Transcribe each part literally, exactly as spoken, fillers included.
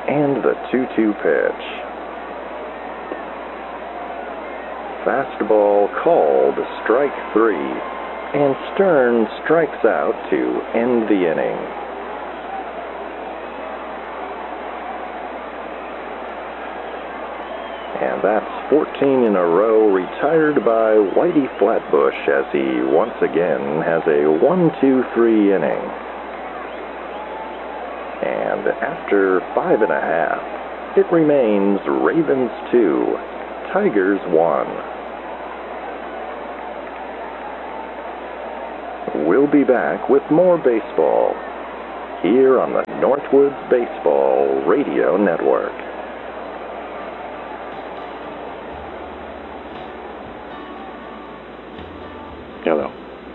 And the two two pitch. Fastball called, strike three, and Stern strikes out to end the inning. And that's fourteen in a row retired by Whitey Flatbush as he once again has a one two three inning. And after five and a half, it remains Ravens two, Tigers one. We'll be back with more baseball here on the Northwoods Baseball Radio Network. Hello.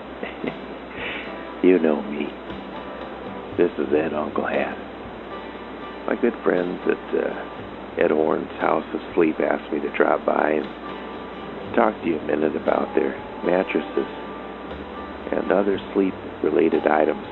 You know me. This is Ed Uncle Hat. My good friends at uh, Ed Horn's House of Sleep asked me to drop by and talk to you a minute about their mattresses and other sleep-related items.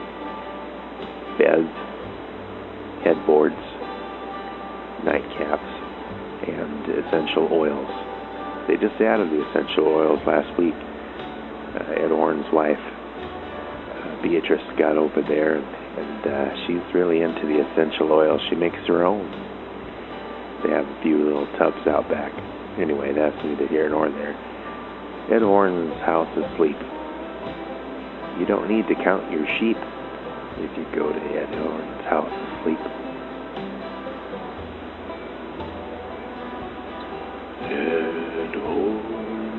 Beds, headboards, nightcaps, and essential oils. They just added the essential oils last week. Uh, Ed Horn's wife, uh, Beatrice, got over there, and, and uh, she's really into the essential oils. She makes her own. They have a few little tubs out back. Anyway, that's neither here nor there. Ed Horn's House of Sleep. You don't need to count your sheep if you go to Ed Horn's House of Sleep. Ed Horn.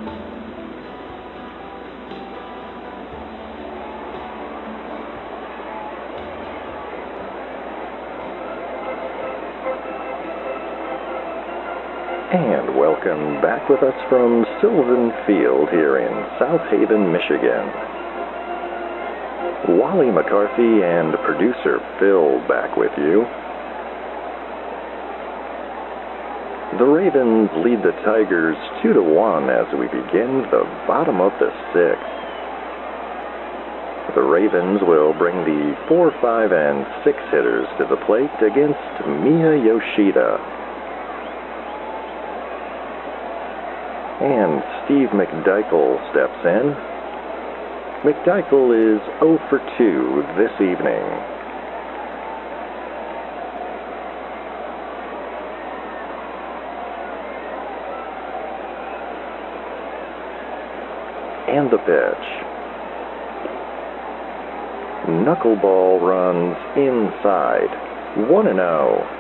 And welcome back with us from Sylvan Field here in South Haven, Michigan. Wally McCarthy and producer Phil back with you. The Ravens lead the Tigers two to one as we begin the bottom of the sixth. The Ravens will bring the four, five, and six hitters to the plate against Miya Yoshida. And Steve McDykel steps in. McDykel is oh for two this evening. And the pitch. Knuckleball runs inside. one and oh.